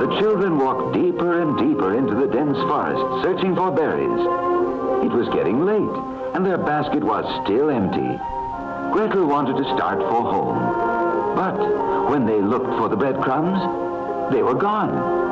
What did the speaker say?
The children walked deeper and deeper into the dense forest, searching for berries. It was getting late, and their basket was still empty. Gretel wanted to start for home. But when they looked for the breadcrumbs, they were gone.